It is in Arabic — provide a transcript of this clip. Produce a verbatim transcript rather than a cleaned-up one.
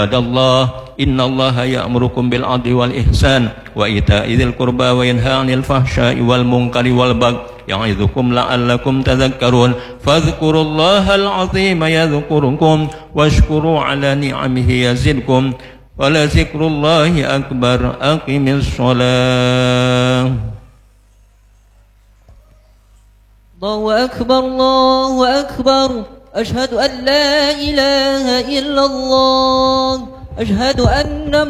الله إن الله يأمركم بالعدل والإحسان وإيتاء ذي القربى وينهى عن الفحشاء والمنكر والبغي يعظكم لعلكم تذكرون فاذكروا الله العظيم يذكركم واشكروا على نعمه يزدكم ولذكر الله أكبر أقم الصلاة. الله أكبر الله أكبر أشهد أن لا إله إلا الله أشهد أن